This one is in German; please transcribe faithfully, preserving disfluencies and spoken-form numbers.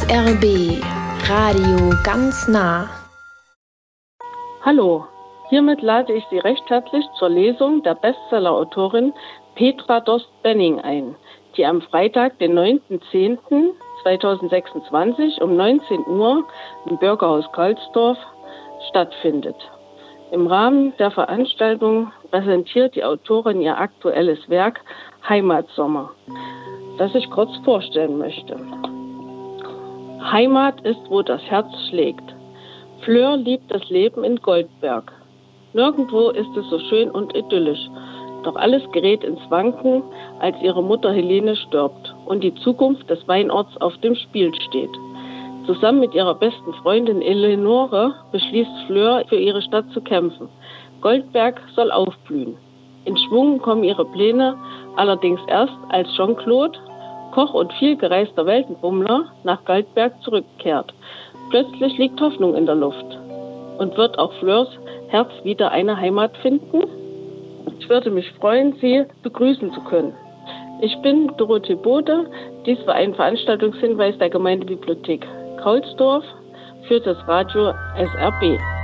R B Radio ganz nah. Hallo, hiermit lade ich Sie recht herzlich zur Lesung der Bestseller-Autorin Petra Dost-Benning ein, die am Freitag, den neunten zehnten zweitausendsechsundzwanzig um neunzehn Uhr im Bürgerhaus Karlsdorf stattfindet. Im Rahmen der Veranstaltung präsentiert die Autorin ihr aktuelles Werk Heimatsommer, das ich kurz vorstellen möchte. Heimat ist, wo das Herz schlägt. Fleur liebt das Leben in Goldberg. Nirgendwo ist es so schön und idyllisch. Doch alles gerät ins Wanken, als ihre Mutter Helene stirbt und die Zukunft des Weinorts auf dem Spiel steht. Zusammen mit ihrer besten Freundin Eleonore beschließt Fleur, für ihre Stadt zu kämpfen. Goldberg soll aufblühen. In Schwung kommen ihre Pläne, allerdings erst, als Jean-Claude, Koch und vielgereister Weltenbummler, nach Goldberg zurückkehrt. Plötzlich liegt Hoffnung in der Luft. Und wird auch Fleurs Herz wieder eine Heimat finden? Ich würde mich freuen, Sie begrüßen zu können. Ich bin Dorothee Bode. Dies war ein Veranstaltungshinweis der Gemeindebibliothek Kaulsdorf für das Radio S R B.